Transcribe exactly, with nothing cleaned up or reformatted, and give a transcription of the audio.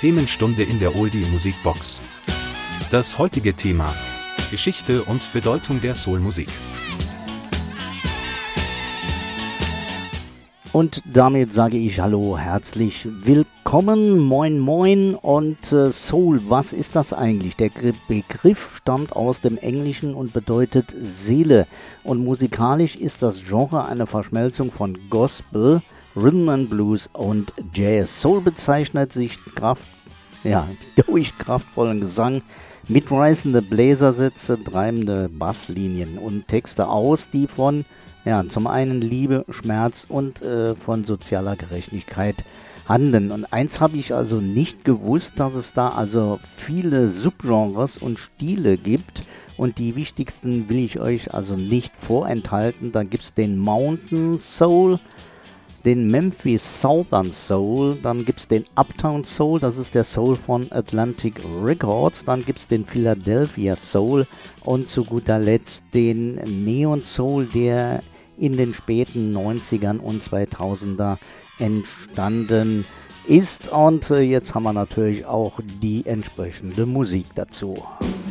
Themenstunde in der Oldie Musikbox. Das heutige Thema: Geschichte und Bedeutung der Soul-Musik. Und damit sage ich hallo, herzlich willkommen, moin moin und äh, Soul, was ist das eigentlich? Der Gr- Begriff stammt aus dem Englischen und bedeutet Seele. Und musikalisch ist das Genre eine Verschmelzung von Gospel, Rhythm and Blues und Jazz. Soul bezeichnet sich Kraft, ja, durch kraftvollen Gesang, mitreißende Bläsersätze, treibende Basslinien und Texte aus, die von Ja, zum einen Liebe, Schmerz und äh, von sozialer Gerechtigkeit handeln. Und eins habe ich also nicht gewusst, dass es da also viele Subgenres und Stile gibt. Und die wichtigsten will ich euch also nicht vorenthalten. Da gibt es den Mountain Soul, den Memphis Southern Soul, dann gibt es den Uptown Soul, das ist der Soul von Atlantic Records, dann gibt es den Philadelphia Soul und zu guter Letzt den Neon Soul, der in den späten neunzigern und zweitausender entstanden ist. Und äh, jetzt haben wir natürlich auch die entsprechende Musik dazu.